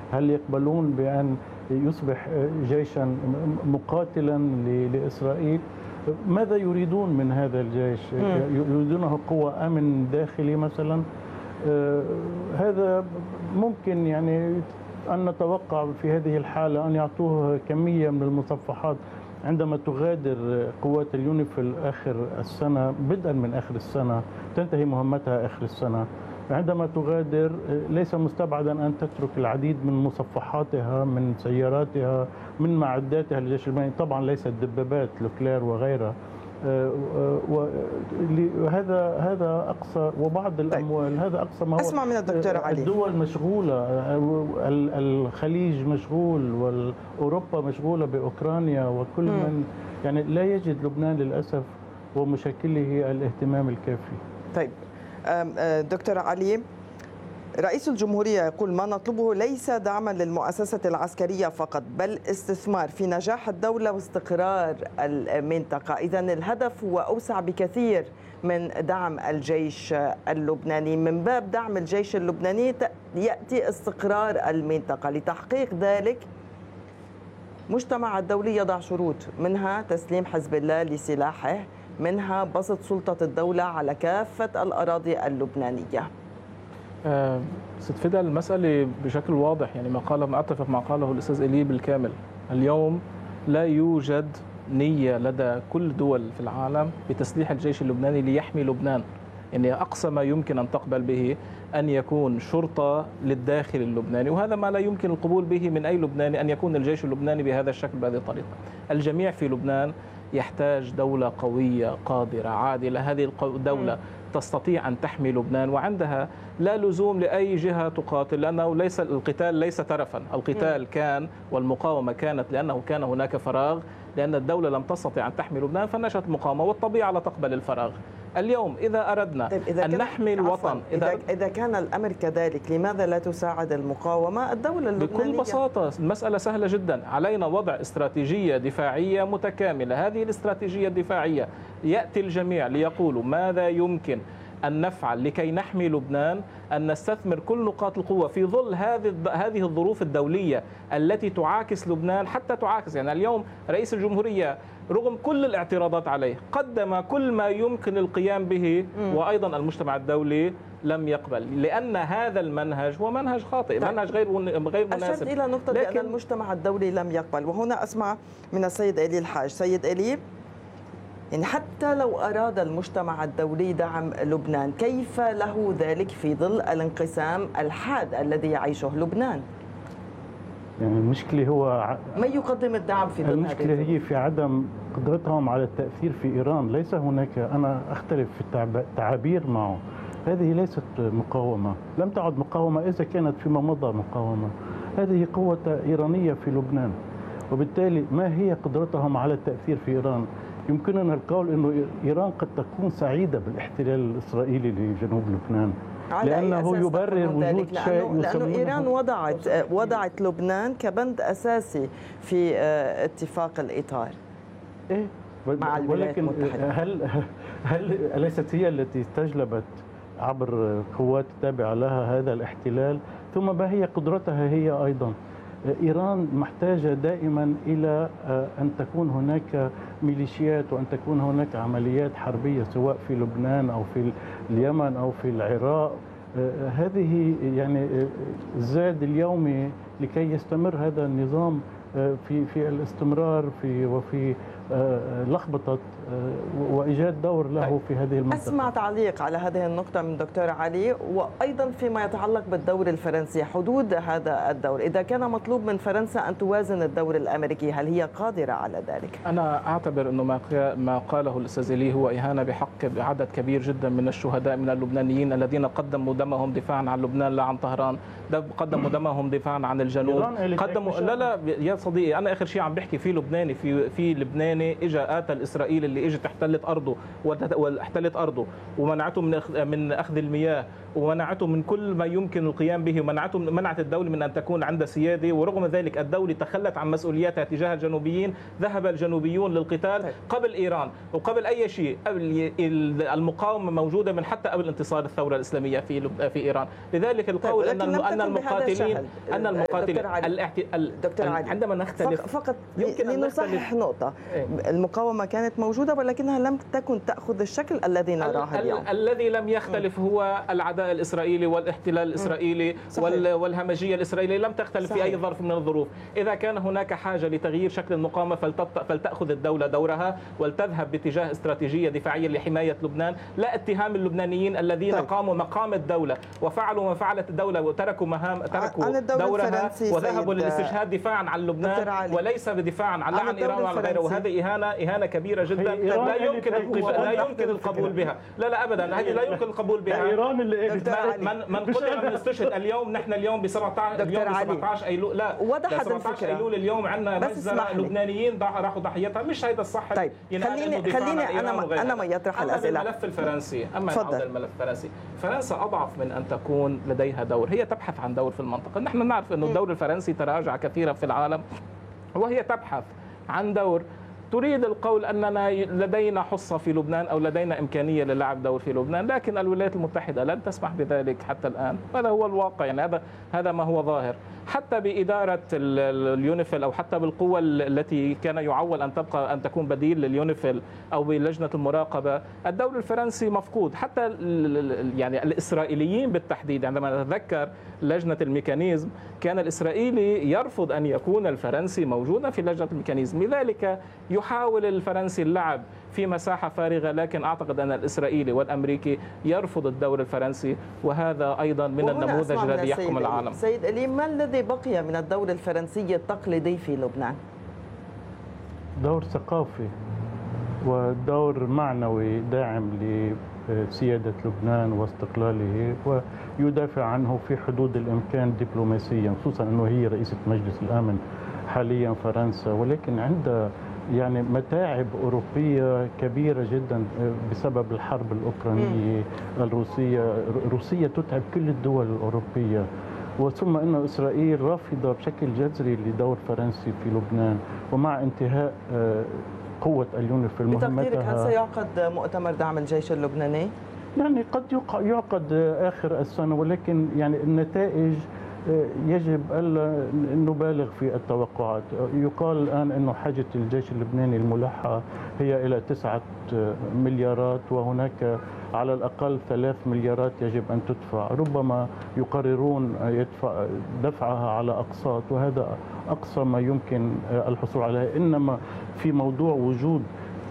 هل يقبلون بأن يصبح جيشا مقاتلا لإسرائيل؟ ماذا يريدون من هذا الجيش؟ يريدونه قوة أمن داخلي مثلا؟ هذا ممكن يعني أن نتوقع في هذه الحالة أن يعطوه كمية من المصفحات عندما تغادر قوات اليونيفيل آخر السنة، بدءا من آخر السنة، تنتهي مهمتها آخر السنة. عندما تغادر ليس مستبعدا أن تترك العديد من مصفحاتها، من سياراتها، من معداتها للجيش اللبناني، طبعا ليست دبابات لوكلير وغيرها. هذا أقصى، وبعض الأموال، هذا أقصى ما هو. أسمع من الدكتور علي. الدول مشغولة، الخليج مشغول، وأوروبا مشغولة بأوكرانيا، وكل من يعني لا يجد لبنان للأسف ومشاكله الاهتمام الكافي. طيب دكتور علي، رئيس الجمهورية يقول ما نطلبه ليس دعما للمؤسسة العسكرية فقط، بل استثمار في نجاح الدولة واستقرار المنطقة. إذن الهدف هو أوسع بكثير من دعم الجيش اللبناني. من باب دعم الجيش اللبناني يأتي استقرار المنطقة. لتحقيق ذلك مجتمع الدولي يضع شروط، منها تسليم حزب الله لسلاحه، منها بسط سلطة الدولة على كافة الأراضي اللبنانية. ست فدا، المسألة بشكل واضح، يعني ما أتفق ما قاله الأستاذ إلي بالكامل. اليوم لا يوجد نية لدى كل دول في العالم بتسليح الجيش اللبناني ليحمي لبنان. يعني أقصى ما يمكن أن تقبل به أن يكون شرطة للداخل اللبناني، وهذا ما لا يمكن القبول به من أي لبناني، أن يكون الجيش اللبناني بهذا الشكل بهذه الطريقة. الجميع في لبنان يحتاج دولة قوية قادرة عادلة. هذه الدولة تستطيع أن تحمي لبنان، وعندها لا لزوم لأي جهة تقاتل، لأنه القتال ليس ترفا. القتال كان والمقاومة كانت لأنه كان هناك فراغ، لأن الدولة لم تستطع أن تحمي لبنان فنشأت المقاومة، والطبيعة لا تقبل الفراغ. اليوم إذا أردنا أن نحمي الوطن، إذا كان الأمر كذلك، لماذا لا تساعد المقاومة الدولة اللبنانية؟ بكل بساطة المسألة سهلة جدا. علينا وضع استراتيجية دفاعية متكاملة. هذه الاستراتيجية الدفاعية يأتي الجميع ليقولوا ماذا يمكن أن نفعل لكي نحمي لبنان، أن نستثمر كل نقاط القوة في ظل هذه الظروف الدولية التي تعاكس لبنان، حتى تعاكس. يعني اليوم رئيس الجمهورية رغم كل الاعتراضات عليه قدم كل ما يمكن القيام به، وأيضا المجتمع الدولي لم يقبل، لأن هذا المنهج هو منهج خاطئ، منهج غير مناسب. أشرت إلى نقطة بأن المجتمع الدولي لم يقبل، وهنا أسمع من السيد إلي الحاج. سيد إلي، يعني حتى لو أراد المجتمع الدولي دعم لبنان، كيف له ذلك في ظل الانقسام الحاد الذي يعيشه لبنان؟ يعني المشكلة هو من يقدم الدعم في ظل المشكلة هي في عدم قدرتهم على التأثير في إيران. ليس هناك، أنا أختلف في التعابير معه. هذه ليست مقاومة، لم تعد مقاومة إذا كانت فيما مضى مقاومة. هذه قوة إيرانية في لبنان، وبالتالي ما هي قدرتهم على التأثير في إيران؟ يمكننا القول أنه إيران قد تكون سعيدة بالاحتلال الإسرائيلي لجنوب لبنان، لأنه يبرر وجود شيء. لأنه إيران وضعت لبنان كبند أساسي في اتفاق الإطار مع الولايات المتحدة. هل أليست هي التي استجلبت عبر قوات تابعة لها هذا الاحتلال؟ ثم ما هي قدرتها هي أيضا؟ إيران محتاجة دائما إلى أن تكون هناك ميليشيات، وأن تكون هناك عمليات حربية سواء في لبنان أو في اليمن أو في العراق. هذه يعني الزاد اليومي لكي يستمر هذا النظام في الاستمرار وفي لخبطة وإيجاد دور له في هذه المنطقة. أسمع تعليق على هذه النقطة من دكتور علي، وأيضا فيما يتعلق بالدور الفرنسي، حدود هذا الدور. إذا كان مطلوب من فرنسا أن توازن الدور الأمريكي، هل هي قادرة على ذلك؟ أنا أعتبر أنه ما قاله الأستاذ لي هو إهانة بحق عدد كبير جدا من الشهداء من اللبنانيين الذين قدموا دمهم دفاعا عن لبنان لا عن طهران، قدموا دمهم دفاعا عن الجنوب، قدموا لا يا صديقي، أنا آخر شيء عم بحكي في لبناني في لبناني اللبناني اجى اتى الاسرائيلي اللي اجت احتلت ارضه ومنعته من اخذ المياه ومنعته من كل ما يمكن القيام به منعت الدولة من أن تكون عندها سيادة، ورغم ذلك الدولة تخلت عن مسؤولياتها تجاه الجنوبيين. ذهب الجنوبيون للقتال قبل إيران وقبل أي شيء. المقاومة موجودة من حتى قبل انتصار الثورة الإسلامية في إيران. لذلك القول أن المقاتلين دكتور علي عندما نختلف فقط لنصحح نقطة، المقاومة كانت موجودة ولكنها لم تكن تأخذ الشكل الذي نراه اليوم. الذي لم يختلف هو العداء الإسرائيلي والاحتلال الإسرائيلي والهمجية الإسرائيلية، لم تختلف في أي ظرف من الظروف. إذا كان هناك حاجة لتغيير شكل المقاومة فلتأخذ الدولة دورها ولتذهب باتجاه استراتيجية دفاعية لحماية لبنان، لا اتهام اللبنانيين الذين قاموا مقام الدولة وفعلوا ما فعلت الدولة وتركوا دورها وذهبوا للاستشهاد دفاعا عن لبنان وليس بدفاعا عن إيران وعن غيره. وهذه إهانة كبيرة جدا لا يمكن القبول بها. لا أبدا، هذه لا يمكن القبول بها. إيران اللي من قدر من استشهد اليوم. نحن اليوم ب 17 ايلول، لا 17 ايلول اليوم عندنا مجزرة لبنانيين راحوا ضحيتها. مش هيدا الصح. طيب خليني انا ما يطرح الاسئله. الملف الفرنسي، اما نعود الملف الفرنسي، فرنسا اضعف من ان تكون لديها دور. هي تبحث عن دور في المنطقه. نحن نعرف انه الدور الفرنسي تراجع كثيرا في العالم وهي تبحث عن دور. تريد القول أننا لدينا حصة في لبنان أو لدينا إمكانية للعب دور في لبنان، لكن الولايات المتحدة لن تسمح بذلك حتى الآن. هذا هو الواقع، يعني هذا ما هو ظاهر. حتى بإدارة اليونيفيل أو حتى بالقوة التي كان يعول أن تبقى أن تكون بديل لليونيفيل أو بلجنة المراقبة، الدور الفرنسي مفقود. حتى يعني الإسرائيليين بالتحديد، عندما نتذكر لجنة الميكانيزم كان الإسرائيلي يرفض أن يكون الفرنسي موجودا في لجنة الميكانيزم. لذلك يحاول الفرنسي اللعب في مساحة فارغة، لكن أعتقد أن الإسرائيلي والأمريكي يرفض الدور الفرنسي، وهذا أيضا من النموذج الذي يحكم العالم. سيد إليم، ما الذي بقي من الدور الفرنسي التقليدي في لبنان؟ دور ثقافي ودور معنوي داعم لسيادة لبنان واستقلاله، ويدافع عنه في حدود الإمكان دبلوماسيا، خصوصا أنه هي رئيسة مجلس الأمن حاليا فرنسا، ولكن عندها يعني متاعب أوروبية كبيرة جدا بسبب الحرب الأوكرانية الروسية. روسيا تتعب كل الدول الأوروبية، وثم أن إسرائيل رافضة بشكل جذري لدور فرنسي في لبنان. ومع انتهاء قوة اليونيفيل مهمتها، بتقديرك هل سيعقد مؤتمر دعم الجيش اللبناني؟ يعني قد يعقد آخر السنة، ولكن يعني النتائج يجب ألا نبالغ في التوقعات. يقال الآن أنه حاجة الجيش اللبناني الملحة هي إلى 9 مليارات، وهناك على الأقل 3 مليارات يجب أن تدفع. ربما يقررون دفعها على أقساط، وهذا أقصى ما يمكن الحصول عليه. إنما في موضوع وجود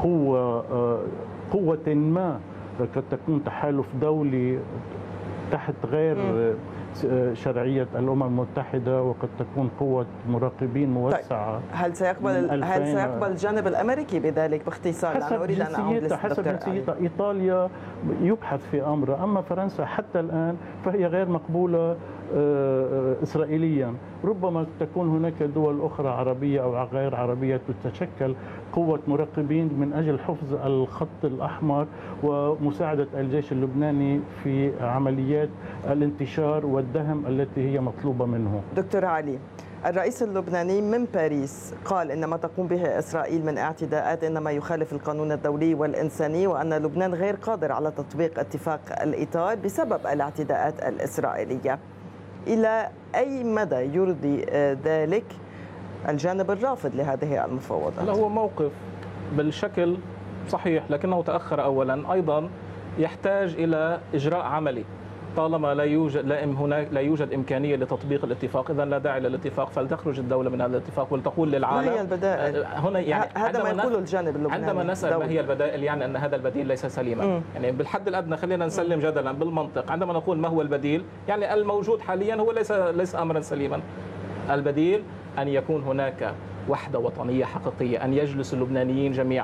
قوة ما قد تكون تحالف دولي تحت غير شرعية الأمم المتحدة، وقد تكون قوة مراقبين موسعة. طيب. هل سيقبل الجانب الأمريكي بذلك باختصار؟ أنا أريد أن أعود حسب جنسيتها. إيطاليا يبحث في أمر، أما فرنسا حتى الآن فهي غير مقبولة إسرائيليا. ربما تكون هناك دول أخرى عربية أو غير عربية تتشكل قوة مراقبين من أجل حفظ الخط الأحمر ومساعدة الجيش اللبناني في عمليات الانتشار والدهم التي هي مطلوبة منه. دكتور علي، الرئيس اللبناني من باريس قال إن ما تقوم به إسرائيل من اعتداءات إنما يخالف القانون الدولي والإنساني، وأن لبنان غير قادر على تطبيق اتفاق الإطار بسبب الاعتداءات الإسرائيلية. إلى أي مدى يرضي ذلك الجانب الرافض لهذه المفاوضات؟ هو موقف بالشكل صحيح، لكنه تأخر أولا. أيضا يحتاج إلى إجراء عملي. طالما لا يوجد إمكانية لتطبيق الاتفاق، إذا لا داعي للاتفاق، فلتخرج الدولة من هذا الاتفاق ولتقول للعالم ما هي البدائل. هنا يعني هذا ما يقوله الجانب اللبناني. عندما نسأل ما هي البدائل، يعني أن هذا البديل ليس سليما. يعني بالحد الأدنى خلينا نسلم جدلا بالمنطق. عندما نقول ما هو البديل، يعني الموجود حاليا هو ليس أمرا سليما. البديل أن يكون هناك وحدة وطنية حقيقية، أن يجلس اللبنانيين جميعا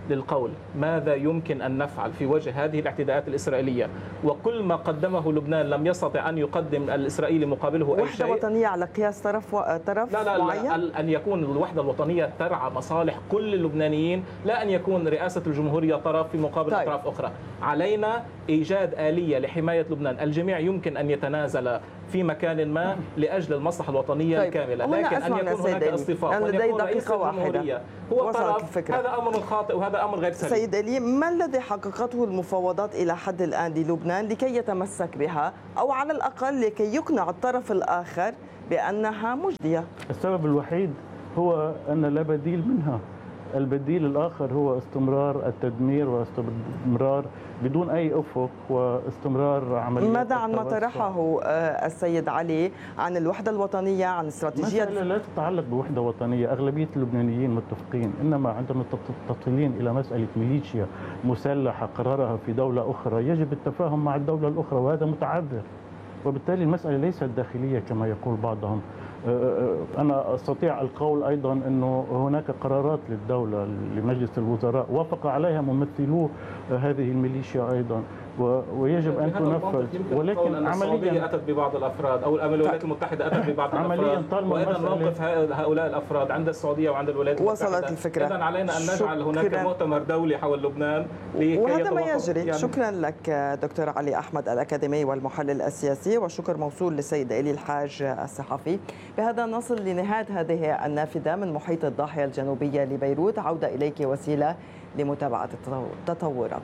للقول ماذا يمكن أن نفعل في وجه هذه الاعتداءات الإسرائيلية، وكل ما قدمه لبنان لم يستطع أن يقدم الإسرائيلي مقابله أي شيء. وحدة وطنية على قياس طرف معين؟ لا، أن يكون الوحدة الوطنية ترعى مصالح كل اللبنانيين، لا أن يكون رئاسة الجمهورية طرف في مقابل أطراف أخرى. علينا إيجاد آلية لحماية لبنان. الجميع يمكن أن يتنازل في مكان ما لأجل المصلحة الوطنية الكاملة، لكن أن يكون هناك اصطفاف وأن يكون رئيس الجمهورية هو طرف، هذا أمر خاطئ وهذا أمر غير سليم. سيد إلي، ما الذي حققته المفاوضات إلى حد الآن للبنان لكي يتمسك بها، أو على الأقل لكي يقنع الطرف الآخر بأنها مجدية؟ السبب الوحيد هو أن لا بديل منها. البديل الآخر هو استمرار التدمير واستمرار بدون أي أفق واستمرار عمليات. ماذا عن ما طرحه السيد علي عن الوحدة الوطنية، عن استراتيجية؟ مسألة لا تتعلق بوحدة وطنية، أغلبية اللبنانيين متفقين، إنما عندما تتصلين إلى مسألة ميليشيا مسلحة قرارها في دولة أخرى يجب التفاهم مع الدولة الأخرى، وهذا متعذر، وبالتالي المسألة ليست داخلية كما يقول بعضهم. أنا أستطيع القول أيضا أنه هناك قرارات للدولة لمجلس الوزراء وافق عليها ممثلو هذه الميليشيا أيضا، ويجب أن تنفذ، ولكن عمليا أتت ببعض الأفراد أو الولايات المتحدة أتت ببعض الأفراد، وإذا موقف هؤلاء الأفراد عند السعودية وعند الولايات المتحدة وصلت الفكرة. إذن علينا أن نجعل هناك مؤتمر دولي حول لبنان وهذا ما يجري. شكرا لك دكتور علي أحمد الأكاديمي والمحلل السياسي، وشكر موصول للسيد إلي الحاج الصحفي. بهذا نصل لنهاية هذه النافذة من محيط الضاحية الجنوبية لبيروت. عودة إليك وسيلة لمتابعة التطورات.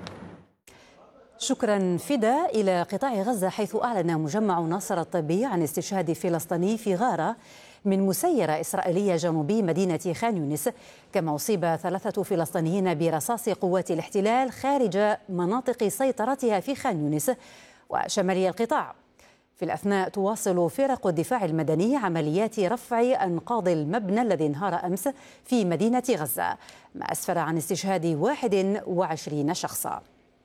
شكرا فدا. إلى قطاع غزة، حيث أعلن مجمع ناصر الطبي عن استشهاد فلسطيني في غارة من مسيرة إسرائيلية جنوبي مدينة خان يونس، كما أصيب 3 فلسطينيين برصاص قوات الاحتلال خارج مناطق سيطرتها في خان يونس وشمالي القطاع. في الأثناء تواصل فرق الدفاع المدني عمليات رفع أنقاض المبنى الذي انهار أمس في مدينة غزة، ما أسفر عن استشهاد 21 شخصا.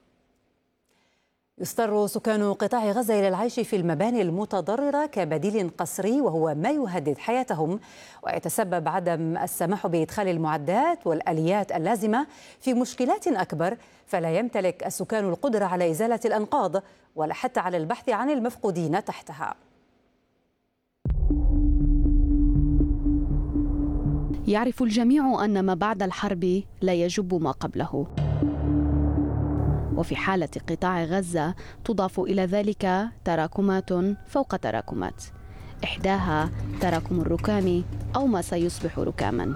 يضطر سكان قطاع غزة إلى العيش في المباني المتضررة كبديل قسري، وهو ما يهدد حياتهم ويتسبب عدم السماح بإدخال المعدات والآليات اللازمة في مشكلات أكبر، فلا يمتلك السكان القدرة على إزالة الأنقاض ولا حتى على البحث عن المفقودين تحتها. يعرف الجميع أن ما بعد الحرب لا يجب ما قبله، وفي حالة قطاع غزة تضاف إلى ذلك تراكمات فوق تراكمات، إحداها تراكم الركام أو ما سيصبح ركاما.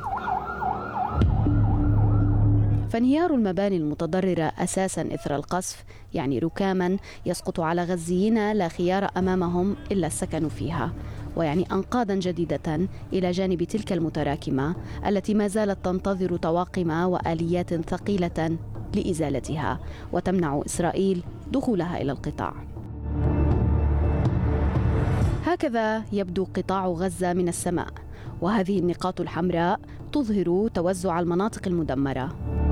فانهيار المباني المتضررة أساسا إثر القصف يعني ركاما يسقط على غزيين لا خيار أمامهم إلا السكن فيها، ويعني أنقاضا جديدة إلى جانب تلك المتراكمة التي ما زالت تنتظر طواقم وآليات ثقيلة لإزالتها وتمنع إسرائيل دخولها إلى القطاع. هكذا يبدو قطاع غزة من السماء، وهذه النقاط الحمراء تظهر توزع المناطق المدمرة.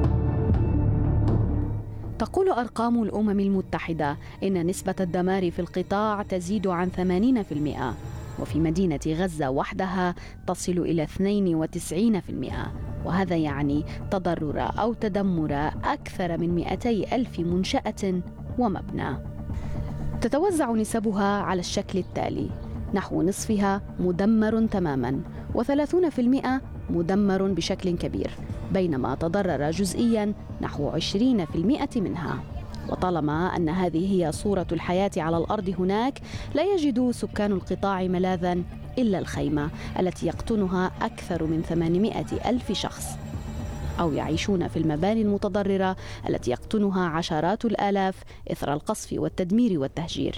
تقول أرقام الأمم المتحدة إن نسبة الدمار في القطاع تزيد عن 80%، وفي مدينة غزة وحدها تصل إلى 92%، وهذا يعني تضرر أو تدمر أكثر من 200,000 منشأة ومبنى. تتوزع نسبها على الشكل التالي: نحو نصفها مدمر تماما، و30% مدمر بشكل كبير، بينما تضرر جزئيا نحو 20% منها. وطالما أن هذه هي صورة الحياة على الأرض هناك، لا يجد سكان القطاع ملاذا إلا الخيمة التي يقطنها أكثر من 800,000 شخص، أو يعيشون في المباني المتضررة التي يقطنها عشرات الآلاف إثر القصف والتدمير والتهجير.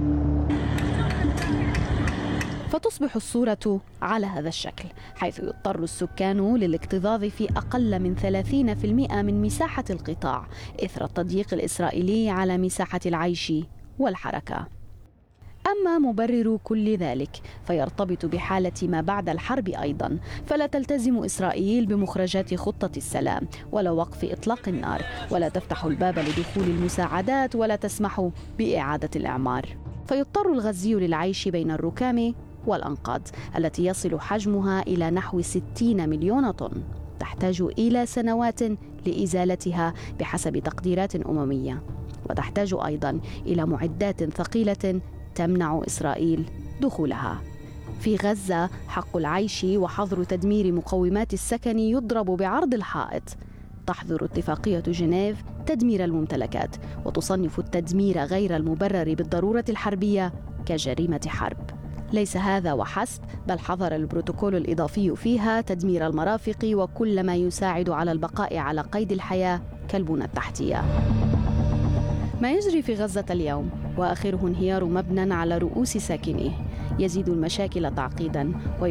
فتصبح الصورة على هذا الشكل، حيث يضطر السكان للاكتظاظ في أقل من 30% من مساحة القطاع إثر التضييق الإسرائيلي على مساحة العيش والحركة. أما مبرر كل ذلك فيرتبط بحالة ما بعد الحرب أيضا، فلا تلتزم إسرائيل بمخرجات خطة السلام ولا وقف إطلاق النار، ولا تفتح الباب لدخول المساعدات، ولا تسمح بإعادة الإعمار. فيضطر الغزي للعيش بين الركام والأنقاض التي يصل حجمها إلى نحو 60 مليون طن. تحتاج إلى سنوات لإزالتها بحسب تقديرات أممية، وتحتاج أيضاً إلى معدات ثقيلة تمنع إسرائيل دخولها. في غزة حق العيش وحظر تدمير مقومات السكن يضرب بعرض الحائط. تحظر اتفاقية جنيف تدمير الممتلكات، وتصنف التدمير غير المبرر بالضرورة الحربية كجريمة حرب. ليس هذا وحسب، بل حظر البروتوكول الإضافي فيها تدمير المرافق وكل ما يساعد على البقاء على قيد الحياة كالبنى التحتية. ما يجري في غزة اليوم وآخره انهيار مبنى على رؤوس ساكنيه يزيد المشاكل تعقيداً